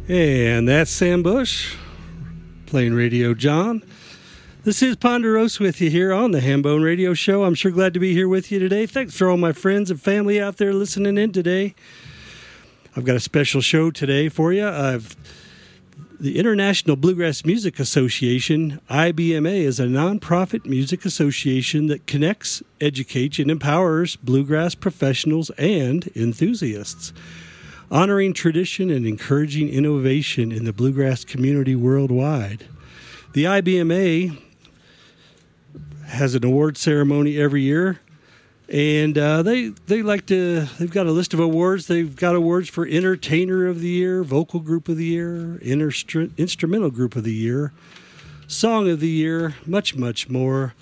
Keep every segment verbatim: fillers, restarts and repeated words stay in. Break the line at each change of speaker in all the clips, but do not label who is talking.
And that's Sam Bush playing Radio John. This is Ponderosa with you here on the Hambone Radio Show. I'm sure glad to be here with you today. Thanks for all my friends and family out there listening in today. I've got a special show today for you. I've The International Bluegrass Music Association, I B M A, is a nonprofit music association that connects, educates, and empowers bluegrass professionals and enthusiasts, honoring tradition and encouraging innovation in the bluegrass community worldwide. The I B M A has an award ceremony every year, and uh, they they like to. They've got a list of awards. They've got awards for Entertainer of the Year, Vocal Group of the Year, Instru- Instrumental Group of the Year, Song of the Year, much much more.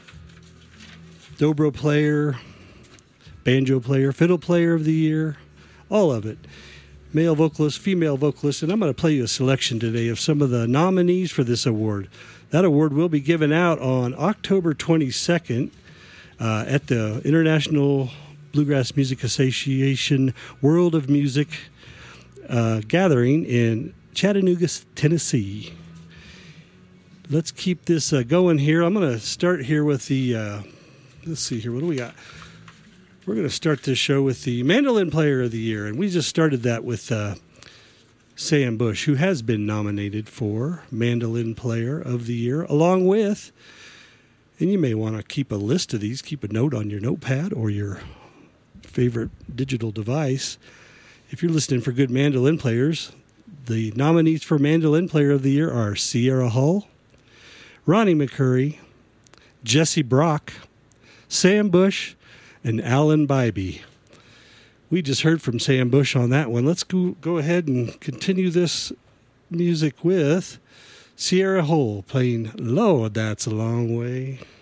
Dobro Player, Banjo Player, Fiddle Player of the Year, all of it. Male vocalist, female vocalist, and I'm going to play you a selection today of some of the nominees for this award. That award will be given out on October twenty-second uh, at the International Bluegrass Music Association World of Music uh, gathering in Chattanooga, Tennessee. Let's keep this uh, going here. I'm going to start here with the, uh, let's see here, what do we got? We're going to start this show with the Mandolin Player of the Year, and we just started that with uh, Sam Bush, who has been nominated for Mandolin Player of the Year, along with, and you may want to keep a list of these, keep a note on your notepad or your favorite digital device. If you're listening for good mandolin players, the nominees for Mandolin Player of the Year are Sierra Hull, Ronnie McCurry, Jesse Brock, Sam Bush, and Alan Bybee. We just heard from Sam Bush on that one. Let's go, go ahead and continue this music with Sierra Hull playing Lord, That's a Long Way.